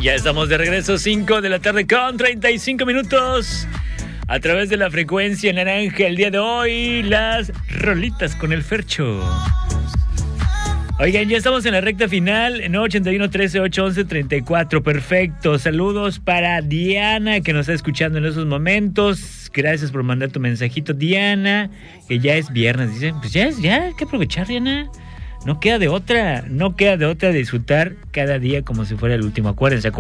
Ya estamos de regreso, 5 de la tarde con 35 minutos. A través de la frecuencia naranja el día de hoy, las rolitas con el Fercho. Oigan, ya estamos en la recta final, 981 13 811 34. Perfecto. Saludos para Diana, que nos está escuchando en esos momentos. Gracias por mandar tu mensajito, Diana. Que ya es viernes, dicen. Pues ya hay que aprovechar, Diana. No queda de otra disfrutar cada día como si fuera el último. Acuérdense.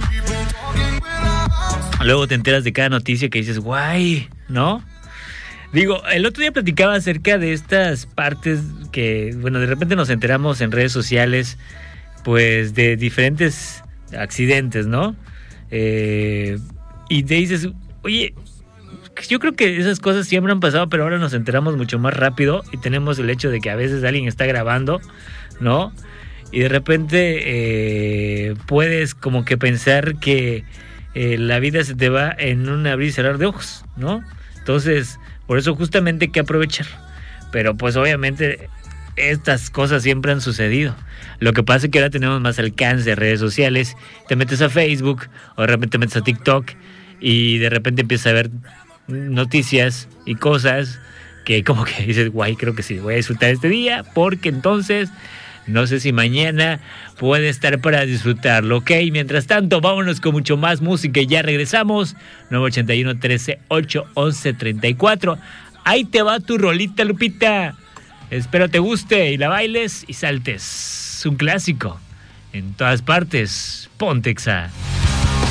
Luego te enteras de cada noticia que dices, guay, ¿no? Digo, el otro día platicaba acerca de estas partes que, bueno, de repente nos enteramos en redes sociales, pues, de diferentes accidentes, ¿no? Y te dices, oye, yo creo que esas cosas siempre han pasado, pero ahora nos enteramos mucho más rápido y tenemos el hecho de que a veces alguien está grabando, ¿no? Y de repente puedes como que pensar que la vida se te va en un abrir y cerrar de ojos, ¿no? Entonces, por eso justamente hay que aprovechar. Pero pues obviamente estas cosas siempre han sucedido. Lo que pasa es que ahora tenemos más alcance de redes sociales. Te metes a Facebook o de repente te metes a TikTok y de repente empiezas a ver noticias y cosas que como que dices, guay, creo que sí, voy a disfrutar este día porque entonces no sé si mañana puede estar para disfrutarlo, ¿ok? Mientras tanto, vámonos con mucho más música y ya regresamos. 981 13 811 34. Ahí te va tu rolita, Lupita. Espero te guste y la bailes y saltes. Un clásico. En todas partes, Pontexa.